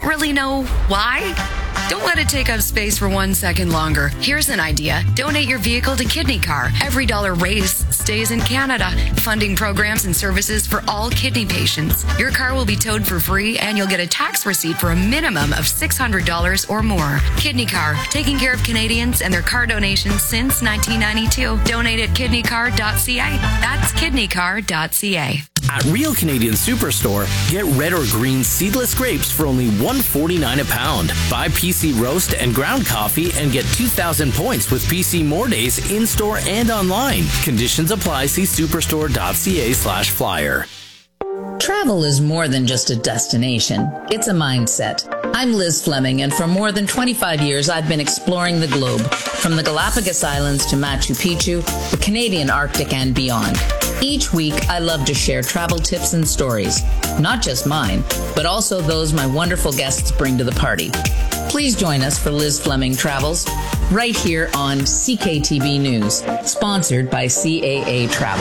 really know why? Don't let it take up space for 1 second longer. Here's an idea. Donate your vehicle to Kidney Car. Every dollar raised stays in Canada, funding programs and services for all kidney patients. Your car will be towed for free, and you'll get a tax receipt for a minimum of $600 or more. Kidney Car, taking care of Canadians and their car donations since 1992. Donate at kidneycar.ca. That's kidneycar.ca. At Real Canadian Superstore, get red or green seedless grapes for only $1.49 a pound. Buy PC Roast and ground coffee and get 2,000 points with PC More Days in-store and online. Conditions apply. See superstore.ca/flyer. Travel is more than just a destination. It's a mindset. I'm Liz Fleming, and for more than 25 years, I've been exploring the globe, from the Galapagos Islands to Machu Picchu, the Canadian Arctic, and beyond. Each week, I love to share travel tips and stories, not just mine, but also those my wonderful guests bring to the party. Please join us for Liz Fleming Travels, right here on CKTB News, sponsored by CAA Travel.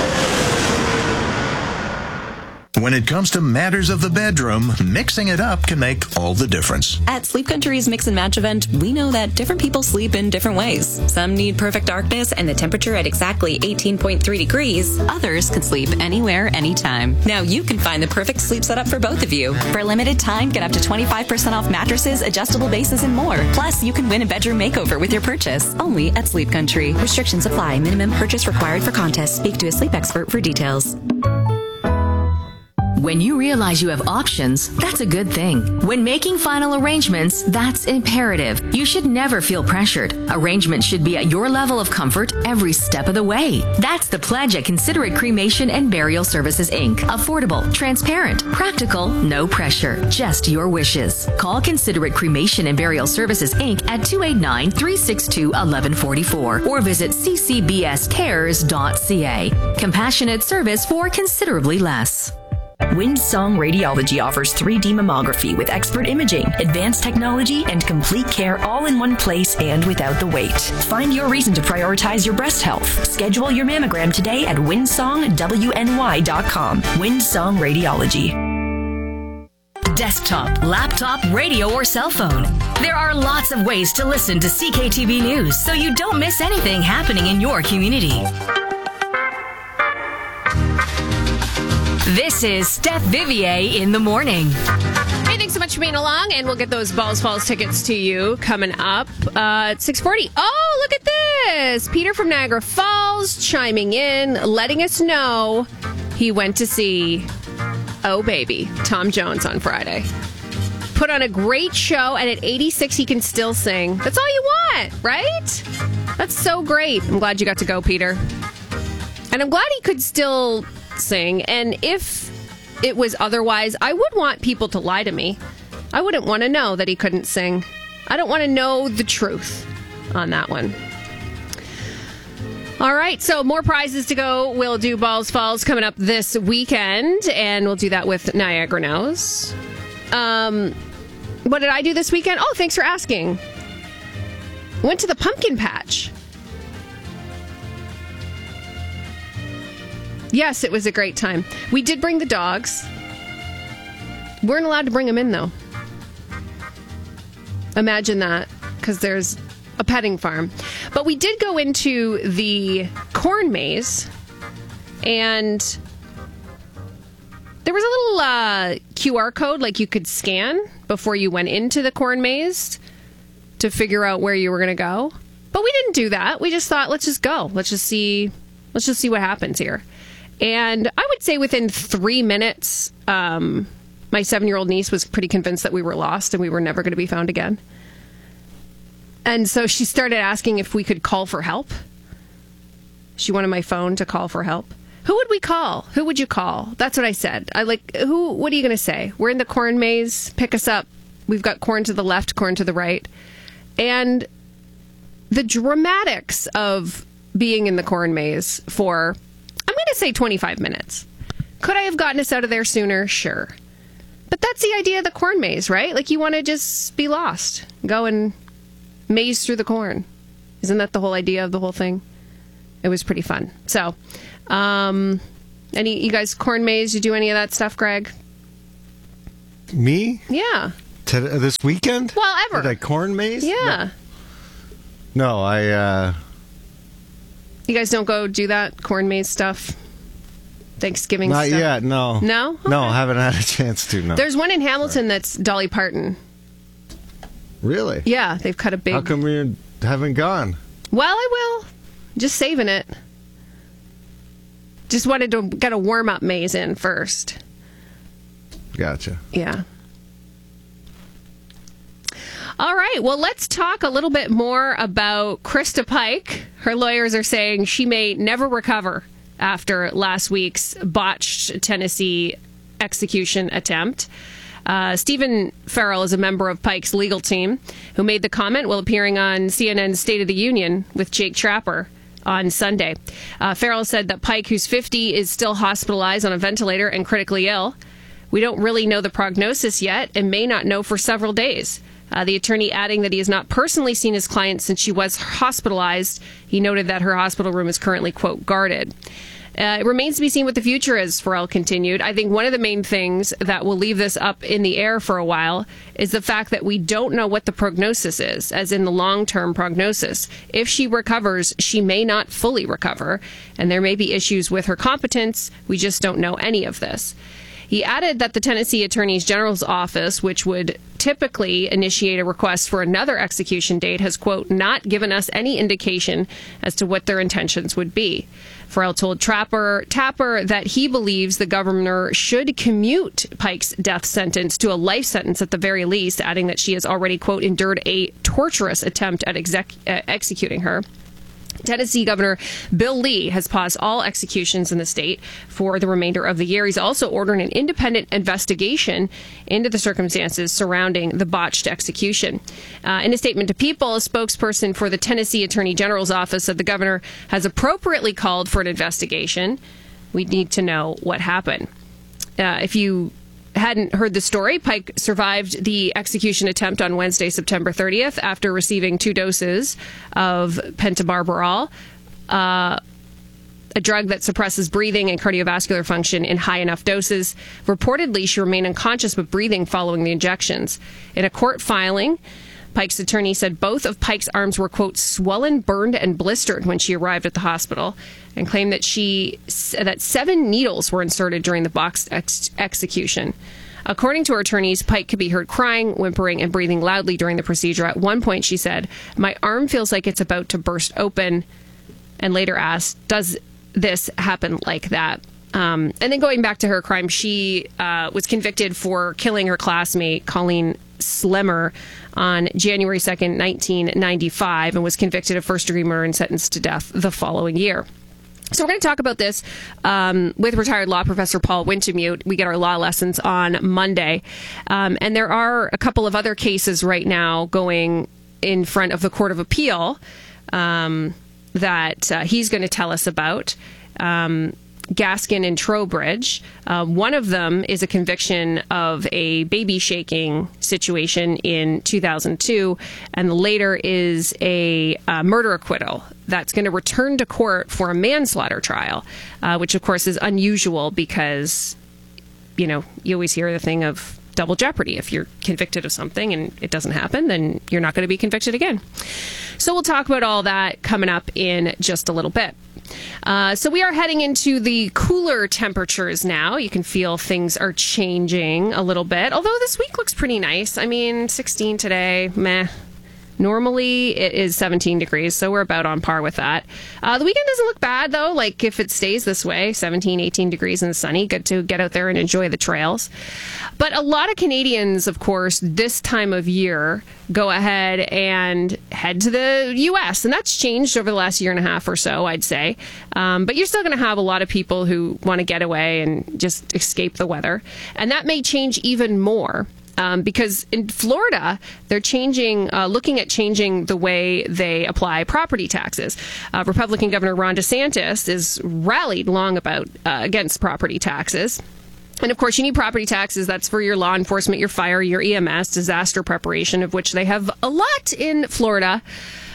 When it comes to matters of the bedroom, mixing it up can make all the difference. At Sleep Country's Mix and Match event, we know that different people sleep in different ways. Some need perfect darkness and the temperature at exactly 18.3 degrees. Others can sleep anywhere, anytime. Now you can find the perfect sleep setup for both of you. For a limited time, get up to 25% off mattresses, adjustable bases, and more. Plus, you can win a bedroom makeover with your purchase. Only at Sleep Country. Restrictions apply. Minimum purchase required for contest. Speak to a sleep expert for details. When you realize you have options, that's a good thing. When making final arrangements, that's imperative. You should never feel pressured. Arrangements should be at your level of comfort every step of the way. That's the pledge at Considerate Cremation and Burial Services, Inc. Affordable, transparent, practical, no pressure, just your wishes. Call Considerate Cremation and Burial Services, Inc. at 289-362-1144 or visit ccbscares.ca. Compassionate service for considerably less. Windsong Radiology offers 3D mammography with expert imaging, advanced technology, and complete care all in one place and without the wait. Find your reason to prioritize your breast health. Schedule your mammogram today at windsongwny.com. Windsong Radiology. Desktop, laptop, radio, or cell phone. There are lots of ways to listen to CKTB News so you don't miss anything happening in your community. This is Steph Vivier in the morning. Hey, thanks so much for being along, and we'll get those Balls Falls tickets to you coming up at 6:40. Oh, look at this. Peter from Niagara Falls chiming in, letting us know he went to see Oh Baby, Tom Jones on Friday. Put on a great show, and at 86, he can still sing. That's all you want, right? That's so great. I'm glad you got to go, Peter. And I'm glad he could still sing. And if it was otherwise, I would want people to lie to me. I wouldn't want to know that he couldn't sing. I don't want to know the truth on that one. All right, so more prizes to go. We'll do Balls Falls coming up this weekend, and we'll do that with Niagara Knows. What did I do this weekend? Oh, thanks for asking. Went to the pumpkin patch. Yes, it was a great time. We did bring the dogs. Weren't allowed to bring them in, though. Imagine that, because there's a petting farm. But we did go into the corn maze, and there was a little QR code like you could scan before you went into the corn maze to figure out where you were going to go. But we didn't do that. We just thought, let's just go. Let's just see what happens here. And I would say within 3 minutes, my 7-year-old niece was pretty convinced that we were lost and we were never going to be found again. And so she started asking if we could call for help. She wanted my phone to call for help. Who would we call? Who would you call? That's what I said. What are you going to say? We're in the corn maze. Pick us up. We've got corn to the left, corn to the right. And the dramatics of being in the corn maze for, I'm going to say 25 minutes. Could I have gotten us out of there sooner? Sure. But that's the idea of the corn maze, right? Like, you want to just be lost. Go and maze through the corn. Isn't that the whole idea of the whole thing? It was pretty fun. So, you guys corn maze, you do any of that stuff, Greg? Me? Yeah. This weekend? Well, ever. Did I corn maze? Yeah. No, I... You guys don't go do that corn maze stuff? Thanksgiving Not stuff? yet, no. No? Okay. No, haven't had a chance to, no. There's one in Hamilton that's Dolly Parton. Really? Yeah, they've cut a big... How come you haven't gone? Well, I will. Just saving it. Just wanted to get a warm-up maze in first. Gotcha. Yeah. All right. Well, let's talk a little bit more about Krista Pike. Her lawyers are saying she may never recover after last week's botched Tennessee execution attempt. Stephen Farrell is a member of Pike's legal team who made the comment while appearing on CNN's State of the Union with Jake Trapper on Sunday. Farrell said that Pike, who's 50, is still hospitalized on a ventilator and critically ill. We don't really know the prognosis yet and may not know for several days. The attorney adding that he has not personally seen his client since she was hospitalized. He noted that her hospital room is currently, quote, guarded. It remains to be seen what the future is, Farrell continued. I think one of the main things that will leave this up in the air for a while is the fact that we don't know what the prognosis is, as in the long-term prognosis. If she recovers, she may not fully recover, and there may be issues with her competence. We just don't know any of this. He added that the Tennessee Attorney General's office, which would typically initiate a request for another execution date, has, quote, not given us any indication as to what their intentions would be. Farrell told Tapper that he believes the governor should commute Pike's death sentence to a life sentence at the very least, adding that she has already, quote, endured a torturous attempt at executing her. Tennessee Governor Bill Lee has paused all executions in the state for the remainder of the year. He's also ordering an independent investigation into the circumstances surrounding the botched execution. In a statement to People, a spokesperson for the Tennessee Attorney General's office said the governor has appropriately called for an investigation. We need to know what happened. If you hadn't heard the story, Pike survived the execution attempt on Wednesday, September 30th, after receiving 2 doses of pentobarbital, a drug that suppresses breathing and cardiovascular function in high enough doses. Reportedly, she remained unconscious but breathing following the injections. In a court filing, Pike's attorney said both of Pike's arms were, quote, swollen, burned, and blistered when she arrived at the hospital, and claimed that 7 needles were inserted during the botched execution. According to her attorneys, Pike could be heard crying, whimpering, and breathing loudly during the procedure. At one point, she said, "My arm feels like it's about to burst open," and later asked, "Does this happen like that?" And then going back to her crime, she was convicted for killing her classmate, Colleen Slemmer, on January 2nd, 1995, and was convicted of first-degree murder and sentenced to death the following year. So we're going to talk about this with retired law professor Paul Wintemute. We get our law lessons on Monday. And there are a couple of other cases right now going in front of the Court of Appeal that he's going to tell us about. Gaskin and Trowbridge. One of them is a conviction of a baby shaking situation in 2002, and the later is a murder acquittal that's going to return to court for a manslaughter trial, which of course is unusual because, you always hear the thing of double jeopardy. If you're convicted of something and it doesn't happen, then you're not going to be convicted again. So we'll talk about all that coming up in just a little bit. So we are heading into the cooler temperatures now. You can feel things are changing a little bit, although this week looks pretty nice. I mean, 16 today, meh. Normally it is 17 degrees, so we're about on par with that. The weekend doesn't look bad, though. Like, if it stays this way, 17, 18 degrees and sunny, good to get out there and enjoy the trails. But a lot of Canadians, of course, this time of year go ahead and head to the U.S., and that's changed over the last year and a half or so, I'd say. But you're still going to have a lot of people who want to get away and just escape the weather. And that may change even more. Because in Florida, they're looking at changing the way they apply property taxes. Republican Governor Ron DeSantis is rallied long about against property taxes. And of course, you need property taxes. That's for your law enforcement, your fire, your EMS, disaster preparation, of which they have a lot in Florida.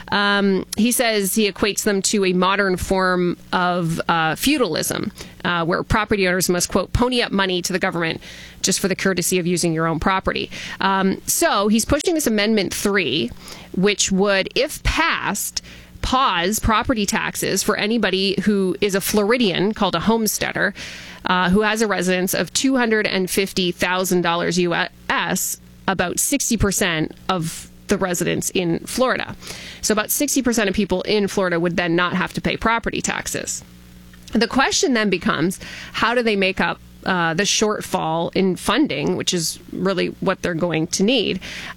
He says he equates them to a modern form of feudalism, where property owners must, quote, pony up money to the government just for the courtesy of using your own property. So he's pushing this Amendment 3, which would, if passed, pause property taxes for anybody who is a Floridian, called a homesteader, who has a residence of $250,000 US, about 60% of the residents in Florida. So about 60% of people in Florida would then not have to pay property taxes. The question then becomes, how do they make up the shortfall in funding, which is really what they're going to need?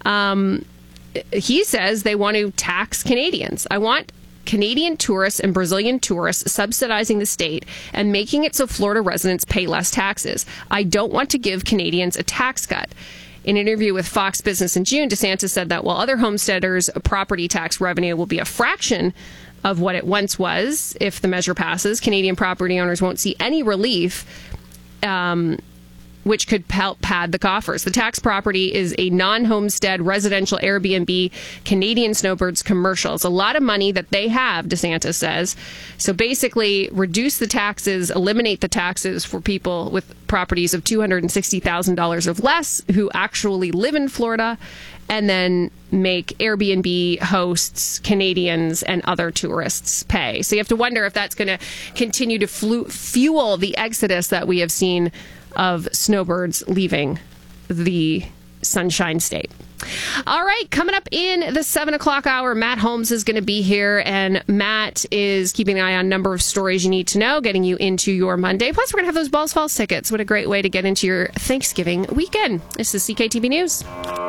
He says they want to tax Canadians. I want Canadian tourists and Brazilian tourists subsidizing the state and making it so Florida residents pay less taxes. I don't want to give Canadians a tax cut. In an interview with Fox Business in June, DeSantis said that while other homesteaders' property tax revenue will be a fraction of what it once was if the measure passes, Canadian property owners won't see any relief, which could help pad the coffers. The tax property is a non-homestead residential Airbnb Canadian snowbirds commercial. It's a lot of money that they have, DeSantis says. So basically, reduce the taxes, eliminate the taxes for people with properties of $260,000 or less who actually live in Florida, and then make Airbnb hosts, Canadians, and other tourists pay. So you have to wonder if that's going to continue to fuel the exodus that we have seen of snowbirds leaving the Sunshine State. All right, coming up in the 7 o'clock hour, Matt Holmes is going to be here, and Matt is keeping an eye on a number of stories you need to know, getting you into your Monday. Plus, we're going to have those Balls Falls tickets. What a great way to get into your Thanksgiving weekend. This is CKTV News.